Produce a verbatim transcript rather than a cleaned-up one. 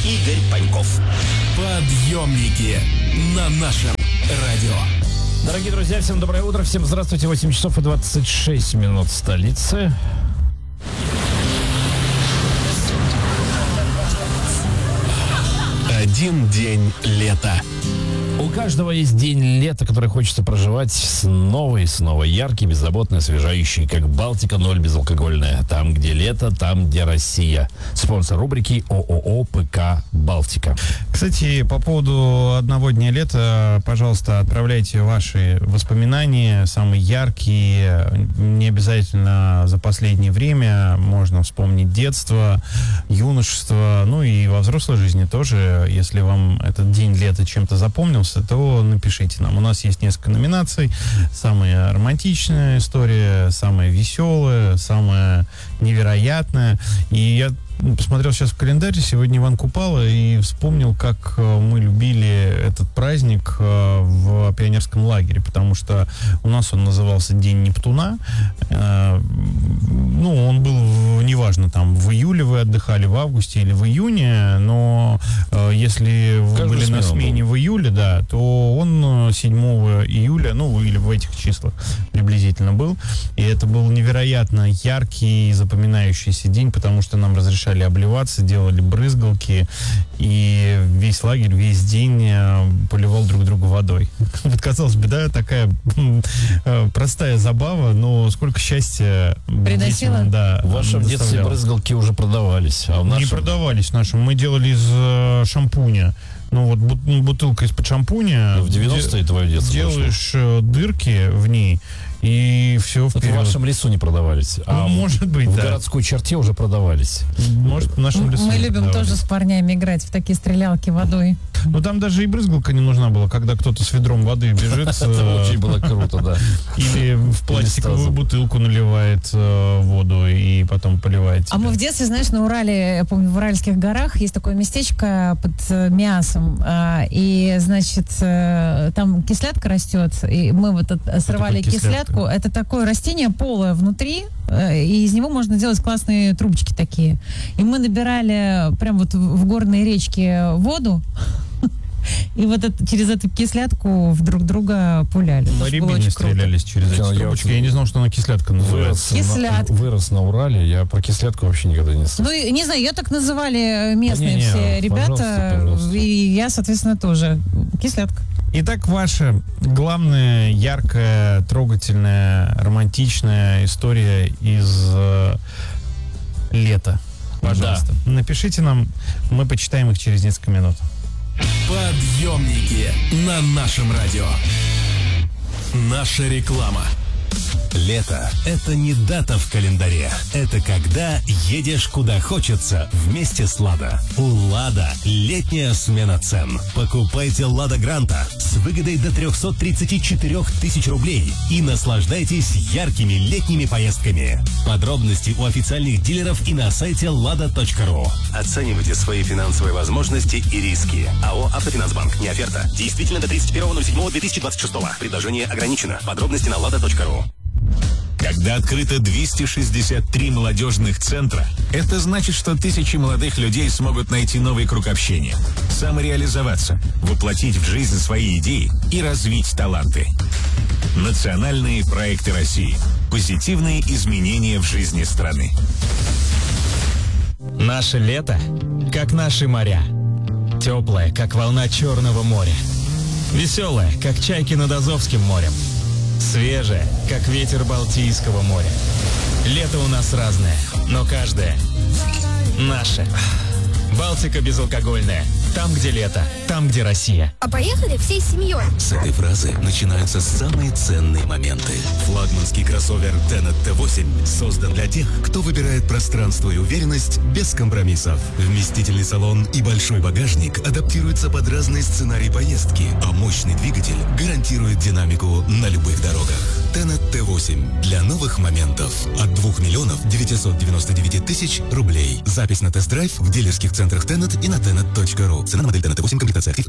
Игорь Паньков. Подъемники на нашем радио. Дорогие друзья, всем доброе утро, всем здравствуйте. восемь часов и двадцать шесть минут в столице. Один день лета. У каждого есть день лета, который хочется проживать снова и снова. Яркий, беззаботный, освежающий, как Балтика ноль безалкогольная. Там, где лето, там, где Россия. Спонсор рубрики ООО ПК «Балтика». Кстати, по поводу одного дня лета, пожалуйста, отправляйте ваши воспоминания, самые яркие. Не обязательно за последнее время. Можно вспомнить детство, юношество, ну и во взрослой жизни тоже. Если вам этот день лета чем-то запомнился, то напишите нам. У нас есть несколько номинаций. Самая романтичная история, самая веселая, самая невероятная. И я посмотрел сейчас в календарь, сегодня Иван Купала, и вспомнил, как мы любили этот праздник в пионерском лагере, потому что у нас он назывался День Нептуна. Ну, он был, неважно, там, в июле вы отдыхали, в августе или в июне, но если вы Каждую были на смене был. в июле, да, то он седьмого июля, ну, или в этих числах приблизительно был, и это был невероятно яркий, запоминающийся день, потому что нам разрешили обливаться, делали брызгалки, и весь лагерь, весь день поливал друг друга водой. Вот, казалось бы, да, такая простая забава, но сколько счастья приносила. Детям, да, в вашем детстве брызгалки уже продавались, а в нашем... Не продавались в нашем. Мы делали из э, шампуня. Ну вот бутылка из-под шампуня. Ну, в девяностые де- твое детство делаешь прошло. Дырки в ней, и все вперед. Это в вашем лесу не продавались, а ну, может быть, в да. городской черте уже продавались. Может, в нашем лесу. Мы любим тоже с парнями играть в такие стрелялки водой. Ну там даже и брызгалка не нужна была, когда кто-то с ведром воды бежит. Это очень было круто, да. Или в пластиковую бутылку наливает воду и потом поливает. А мы в детстве, знаешь, на Урале, я помню, в Уральских горах есть такое местечко под Миасом, и, значит, там кислятка растет, и мы вот срывали кислятку. Это такое растение полое внутри, и из него можно делать классные трубочки такие. И мы набирали прям вот в горной речке воду, и вот это, через эту кислятку в друг друга пуляли. Мы рябине стрелялись через эти я трубочки. Я не знал, что она кислятка называется. Вырос, Кислятка. На, вырос на Урале, я про кислятку вообще никогда не слышал. Ну, не знаю, ее так называли местные не, не, все ребята, пожалуйста, пожалуйста. И я, соответственно, тоже. Кислятка. Итак, ваша главная, яркая, трогательная, романтичная история из э, лета. Пожалуйста. Да. Напишите нам, мы почитаем их через несколько минут. Подъемники на нашем радио. Наша реклама. Лето – это не дата в календаре. Это когда едешь куда хочется вместе с «Лада». У «Лада» летняя смена цен. Покупайте «Лада Гранта» с выгодой до триста тридцать четыре тысячи рублей и наслаждайтесь яркими летними поездками. Подробности у официальных дилеров и на сайте лада точка ру. Оценивайте свои финансовые возможности и риски. АО «Автофинансбанк». Не оферта. Действительно до тридцать первого седьмого две тысячи двадцать шестого. Предложение ограничено. Подробности на лада точка ру. Когда открыто двести шестьдесят три молодежных центра, это значит, что тысячи молодых людей смогут найти новый круг общения, самореализоваться, воплотить в жизнь свои идеи и развить таланты. Национальные проекты России. Позитивные изменения в жизни страны. Наше лето, как наши моря. Теплое, как волна Черного моря. Веселое, как чайки над Азовским морем. Свежее, как ветер Балтийского моря. Лето у нас разное, но каждое наше. Балтика безалкогольная. Там, где лето, там, где Россия. А поехали всей семьей. С этой фразы начинаются самые ценные моменты. Флагманский кроссовер Tenet Т восемь создан для тех, кто выбирает пространство и уверенность без компромиссов. Вместительный салон и большой багажник адаптируются под разные сценарии поездки, а мощный двигатель гарантирует динамику на любых дорогах. Tenet Т восемь для новых моментов от двух миллионов девятьсот девяносто девять тысяч рублей. Запись на тест-драйв в дилерских центрах Tenet и на tenet точка ру. Цена на модель Tenet Т восемь, комплектация актив.